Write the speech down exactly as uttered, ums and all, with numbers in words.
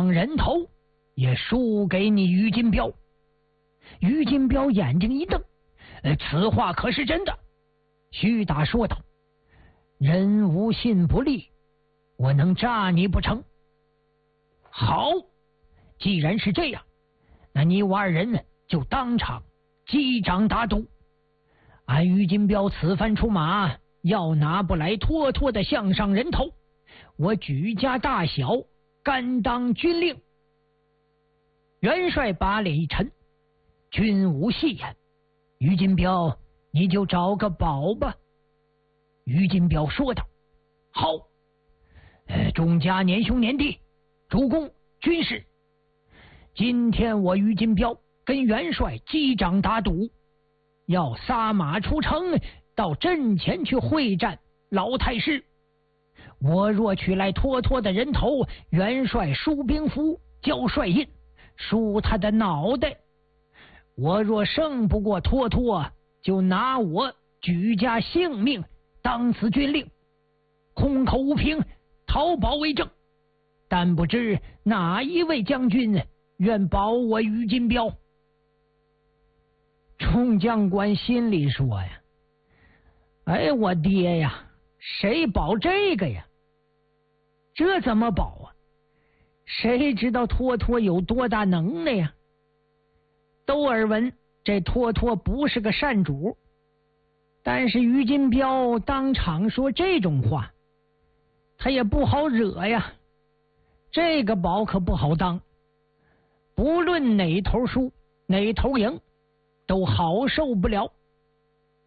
上人头也输给你于金彪。于金彪眼睛一瞪，呃，此话可是真的？徐达说道：人无信不立，我能诈你不成？好，既然是这样，那你我二人就当场击掌打赌。俺于金彪此番出马，要拿不来妥妥的项上人头，我举家大小甘当军令。元帅把脸一沉，君无戏言，于金彪你就找个保吧。于金彪说道：好，呃，众家年兄年弟，主公军士，今天我于金彪跟元帅击掌打赌，要撒马出城，到阵前去会战老太师。我若取来妥妥的人头，元帅输兵符交帅印，输他的脑袋。我若胜不过妥妥，就拿我举家性命当此军令，空口无凭，讨保为证。但不知哪一位将军愿保我于金彪？众将官心里说呀：哎，我爹呀，谁保这个呀？这怎么保啊？谁知道妥妥有多大能耐呀？都耳闻这妥妥不是个善主，但是于金彪当场说这种话，他也不好惹呀。这个保可不好当，不论哪头输哪头赢，都好受不了。